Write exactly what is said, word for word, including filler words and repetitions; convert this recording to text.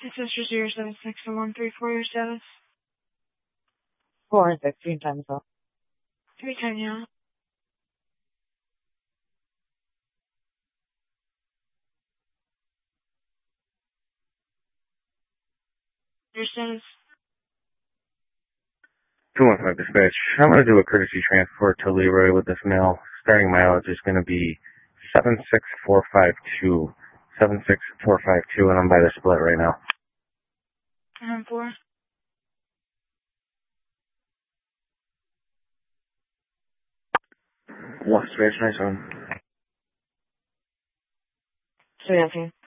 Ancestor zero seven six and one three four, your status? Four and six, three times up. Three ten, yeah. Your status? two one five dispatch. I'm going to do a courtesy transport to Leroy with this mail. Starting mileage is going to be seven six four five two. seven six four five two, and I'm by the split right now. And four? Lost dispatch, nice one. Three nineteen.